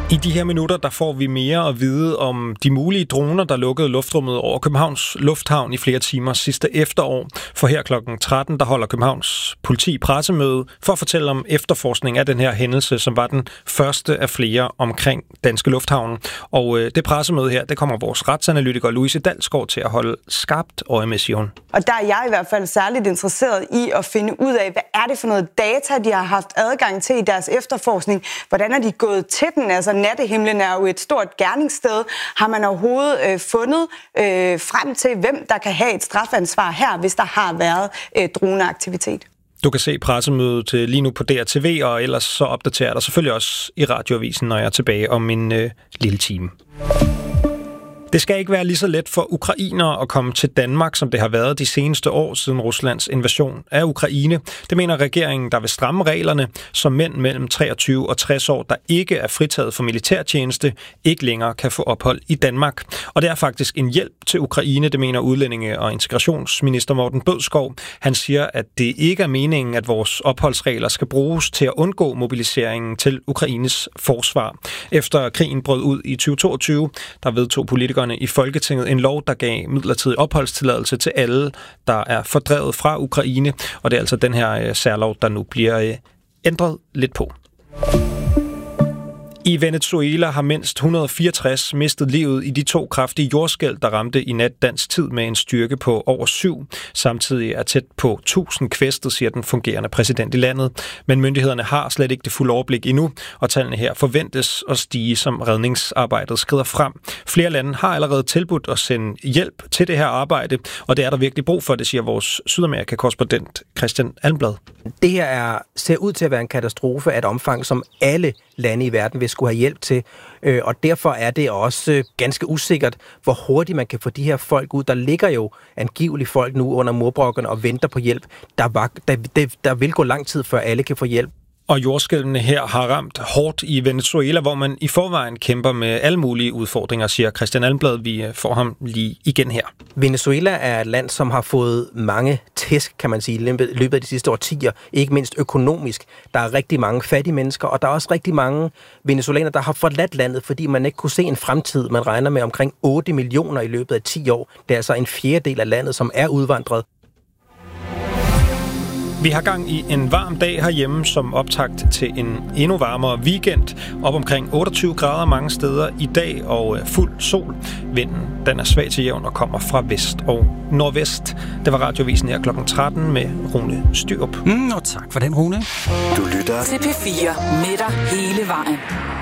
I de her minutter, der får vi mere at vide om de mulige droner, der lukkede luftrummet over Københavns Lufthavn i flere timer sidste efterår. For her klokken 13, der holder Københavns politi pressemøde for at fortælle om efterforskning af den her hændelse, som var den første af flere omkring Danske Lufthavn. Og det pressemøde her, det kommer vores retsanalytiker Louise Dalsgaard til at holde skarpt øje med, siger hun. Og der er jeg i hvert fald særligt interesseret i at finde ud af, hvad er det for noget data, de har haft adgang til i deres efterforskning? Hvordan er de gået til den? Altså nattehimlen er jo et stort gerningssted. Har man overhovedet fundet frem til, hvem der kan have et strafansvar her, hvis der har været droneaktivitet? Du kan se pressemødet lige nu på DRTV, og ellers så opdaterer der selvfølgelig også i Radioavisen, når jeg er tilbage om en lille time. Det skal ikke være lige så let for ukrainere at komme til Danmark, som det har været de seneste år siden Ruslands invasion af Ukraine. Det mener regeringen, der vil stramme reglerne, så mænd mellem 23 og 60 år, der ikke er fritaget for militærtjeneste, ikke længere kan få ophold i Danmark. Og det er faktisk en hjælp til Ukraine, det mener udlændinge- og integrationsminister Morten Bødskov. Han siger, at det ikke er meningen, at vores opholdsregler skal bruges til at undgå mobiliseringen til Ukraines forsvar. Efter krigen brød ud i 2022, der vedtog politikere i Folketinget en lov, der gav midlertidig opholdstilladelse til alle, der er fordrevet fra Ukraine. Og det er altså den her særlov, der nu bliver ændret lidt på. I Venezuela har mindst 164 mistet livet i de 2 kraftige jordskælv, der ramte i nat dansk tid med en styrke på over 7. Samtidig er tæt på 1000 kvæstet, siger den fungerende præsident i landet. Men myndighederne har slet ikke det fulde overblik endnu, og tallene her forventes at stige, som redningsarbejdet skrider frem. Flere lande har allerede tilbudt at sende hjælp til det her arbejde, og det er der virkelig brug for, det siger vores Sydamerika-korrespondent Christian Almblad. Det her ser ud til at være en katastrofe af et omfang, som alle lande i verden vil skulle have hjælp til, og derfor er det også ganske usikkert, hvor hurtigt man kan få de her folk ud. Der ligger jo angiveligt folk nu under murbrokkerne og venter på hjælp. Der vil gå lang tid, før alle kan få hjælp. Og jordskælvene her har ramt hårdt i Venezuela, hvor man i forvejen kæmper med alle mulige udfordringer, siger Christian Almblad. Vi får ham lige igen her. Venezuela er et land, som har fået mange tæsk, kan man sige, i løbet af de sidste årtier, ikke mindst økonomisk. Der er rigtig mange fattige mennesker, og der er også rigtig mange venezolanere, der har forladt landet, fordi man ikke kunne se en fremtid. Man regner med omkring 8 millioner i løbet af 10 år. Det er altså en fjerdedel af landet, som er udvandret. Vi har gang i en varm dag herhjemme som optakt til en endnu varmere weekend. Op omkring 28 grader mange steder i dag og fuld sol. Vinden den er svag til jævn og kommer fra vest og nordvest. Det var Radioavisen her klokken 13 med Rune Styrup. Og tak for den, Rune. Du lytter til P4 med dig hele vejen.